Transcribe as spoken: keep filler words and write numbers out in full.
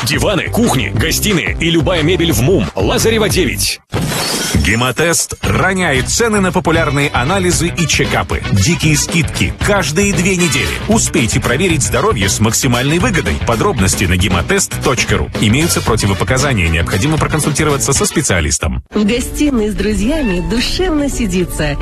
Диваны, кухни, гостиные и любая мебель в МУМ. Лазарева девять. Гемотест роняет цены на популярные анализы и чекапы. Дикие скидки каждые две недели. Успейте проверить здоровье с максимальной выгодой. Подробности на гемотест точка ру. Имеются противопоказания. Необходимо проконсультироваться со специалистом. В гостиной с друзьями душевно сидится.